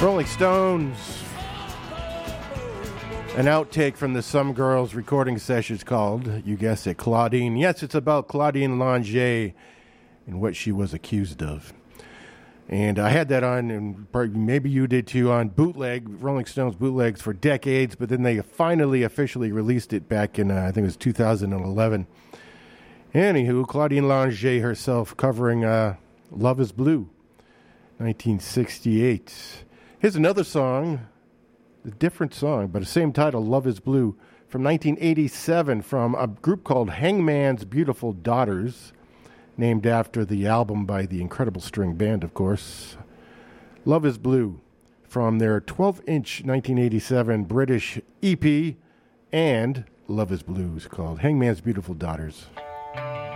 Rolling Stones. An outtake from the Some Girls recording sessions called, you guessed it, Claudine. Yes, it's about Claudine Longet and what she was accused of. And I had that on, and maybe you did too, on bootleg, Rolling Stones bootlegs for decades, but then they finally officially released it back in, I think it was 2011. Anywho, Claudine Longet herself covering Love is Blue, 1968. Here's another song, a different song, but the same title, Love is Blue, from 1987 from a group called Hangman's Beautiful Daughters, named after the album by the Incredible String Band, of course. Love is Blue, from their 12-inch 1987 British EP, and Love is Blue is called Hangman's Beautiful Daughters.